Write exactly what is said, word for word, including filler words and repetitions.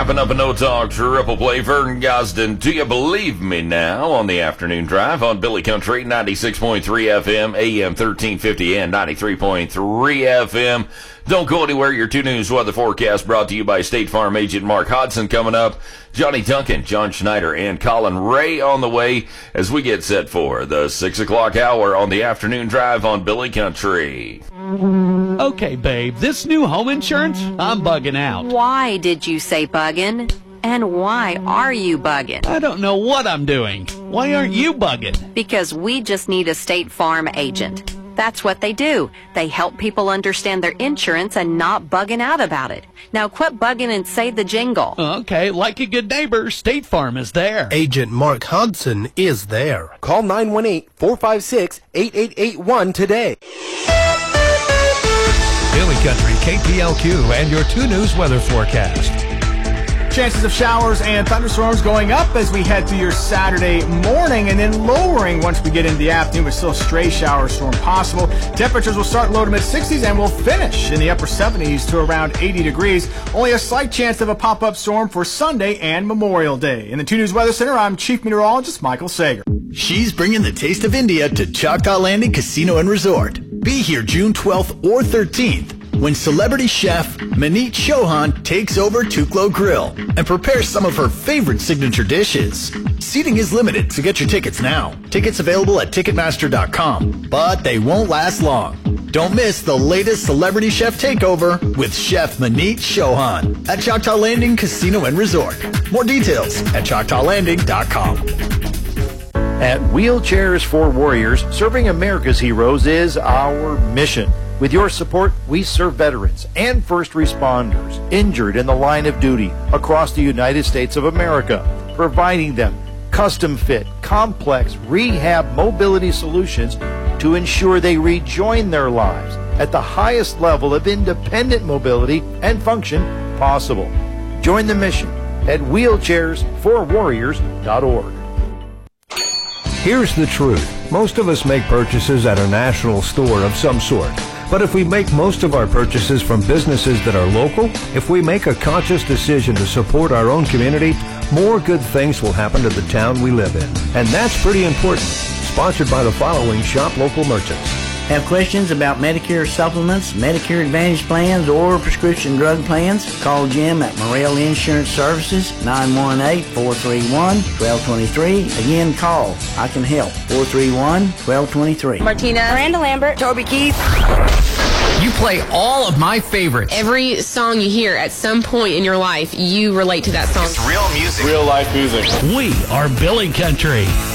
Wrapping up a No Talk Triple Play. Vernon Gosden, do you believe me now? On the afternoon drive on Billy Country, ninety-six point three F M, A M thirteen fifty, and ninety-three point three F M. Don't go anywhere. Your two News weather forecast brought to you by State Farm agent Mark Hodson. Coming up, Johnny Duncan, John Schneider, and Colin Ray on the way as we get set for the six o'clock hour on the afternoon drive on Billy Country. Okay, babe, this new home insurance, I'm bugging out. Why did you say bugging? And why are you bugging? I don't know what I'm doing. Why aren't you bugging? Because we just need a State Farm agent. That's what they do. They help people understand their insurance and not bugging out about it. Now quit bugging and say the jingle. Okay, like a good neighbor, State Farm is there. Agent Mark Hodson is there. Call nine one eight, four five six, eight eight eight one today. Billy Country, K P L Q, and your two News weather forecast. Chances of showers and thunderstorms going up as we head through your Saturday morning and then lowering once we get into the afternoon, but still a stray shower storm possible. Temperatures will start low to mid sixties and will finish in the upper seventies to around eighty degrees. Only a slight chance of a pop-up storm for Sunday and Memorial Day. In the two News Weather Center, I'm Chief Meteorologist Michael Sager. She's bringing the taste of India to Choctaw Landing Casino and Resort. Be here June twelfth or thirteenth when celebrity chef Maneet Chauhan takes over Tuklo Grill and prepares some of her favorite signature dishes. Seating is limited, so get your tickets now. Tickets available at Ticketmaster dot com, but they won't last long. Don't miss the latest celebrity chef takeover with Chef Maneet Chauhan at Choctaw Landing Casino and Resort. More details at Choctaw Landing dot com. At Wheelchairs for Warriors, serving America's heroes is our mission. With your support, we serve veterans and first responders injured in the line of duty across the United States of America, providing them custom-fit, complex rehab mobility solutions to ensure they rejoin their lives at the highest level of independent mobility and function possible. Join the mission at wheelchairs for warriors dot org. Here's the truth. Most of us make purchases at a national store of some sort. But if we make most of our purchases from businesses that are local, if we make a conscious decision to support our own community, more good things will happen to the town we live in. And that's pretty important. Sponsored by the following Shop Local Merchants. Have questions about Medicare supplements, Medicare Advantage plans, or prescription drug plans? Call Jim at Morrell Insurance Services, nine one eight, four three one, one two two three. Again, call. I can help. four three one, one two two three. Martina. Miranda Lambert. Toby Keith. You play all of my favorites. Every song you hear at some point in your life, you relate to that song. It's real music. Real life music. We are Billy Country.